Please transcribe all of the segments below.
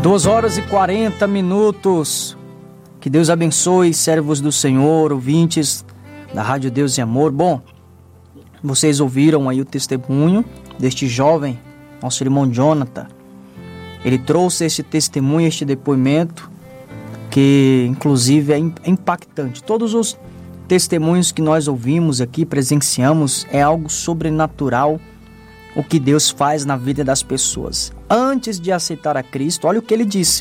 2h40. Que Deus abençoe, servos do Senhor, ouvintes da Rádio Deus e Amor. Bom, vocês ouviram aí o testemunho deste jovem, nosso irmão Jonathan. Ele trouxe este testemunho, este depoimento, que inclusive é impactante. Todos os testemunhos que nós ouvimos aqui, presenciamos, é algo sobrenatural o que Deus faz na vida das pessoas. Antes de aceitar a Cristo, olha o que ele disse.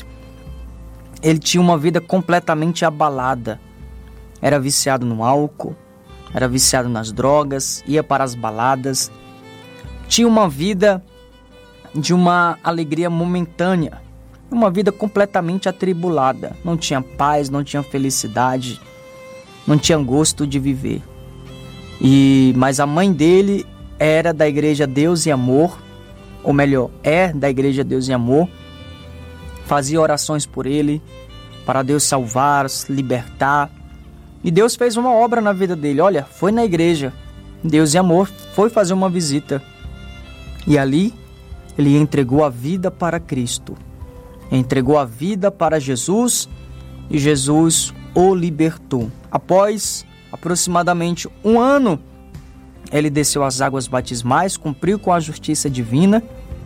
Ele tinha uma vida completamente abalada. Era viciado no álcool, era viciado nas drogas, ia para as baladas. Tinha uma vida de uma alegria momentânea, uma vida completamente atribulada. Não tinha paz, não tinha felicidade, não tinha gosto de viver. Mas a mãe dele era da Igreja Deus e Amor, ou melhor, é da Igreja Deus e Amor. Fazia orações por ele, para Deus salvar, libertar. E Deus fez uma obra na vida dele. Olha, foi na Igreja Deus e Amor, foi fazer uma visita. E ali, ele entregou a vida para Cristo. Entregou a vida para Jesus e Jesus o libertou. Após aproximadamente um ano, ele desceu às águas batismais, cumpriu com a justiça divina,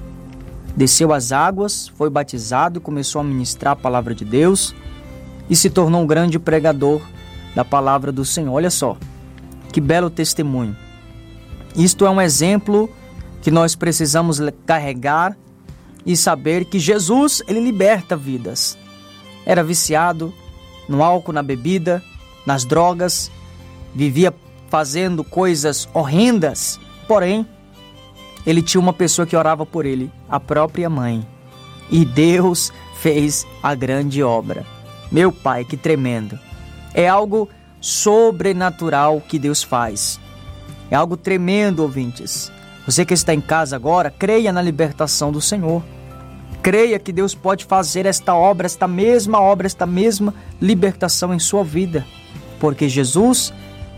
desceu às águas, foi batizado, começou a ministrar a palavra de Deus e se tornou um grande pregador da palavra do Senhor. Olha só, que belo testemunho. Isto é um exemplo que nós precisamos carregar e saber que Jesus, ele liberta vidas. Era viciado no álcool, na bebida, nas drogas, vivia fazendo coisas horrendas, porém, ele tinha uma pessoa que orava por ele, a própria mãe. E Deus fez a grande obra. Meu Pai, que tremendo. É algo sobrenatural que Deus faz. É algo tremendo, ouvintes. Você que está em casa agora, creia na libertação do Senhor. Creia que Deus pode fazer esta obra, esta mesma libertação em sua vida. Porque Jesus,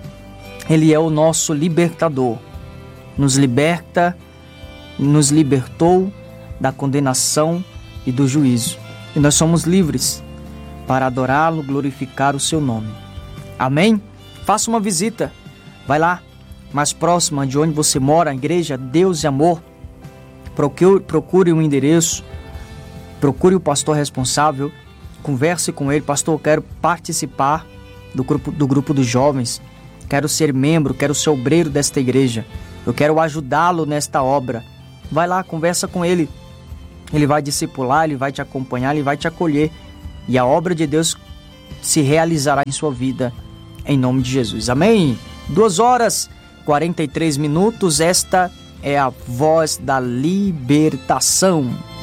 ele é o nosso libertador. Nos liberta, nos libertou da condenação e do juízo. E nós somos livres para adorá-lo, glorificar o seu nome. Amém? Faça uma visita. Vai lá, mais próxima de onde você mora, a Igreja Deus e Amor. Procure um endereço, procure o pastor responsável, converse com ele. Pastor, eu quero participar do grupo dos jovens, quero ser membro, quero ser obreiro desta igreja, eu quero ajudá-lo nesta obra. Vai lá, conversa com ele, ele vai discipular, ele vai te acompanhar, ele vai te acolher, e a obra de Deus se realizará em sua vida, em nome de Jesus. Amém? 2h43, esta é a voz da libertação.